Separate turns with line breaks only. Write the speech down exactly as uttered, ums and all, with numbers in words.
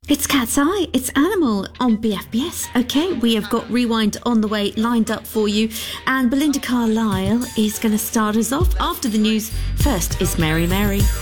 It's Cat's Eye, it's Animal on B F B S. Okay, we have got Rewind on the way lined up for you, and Belinda Carlisle is going to start us off after the news. First is Mary Mary.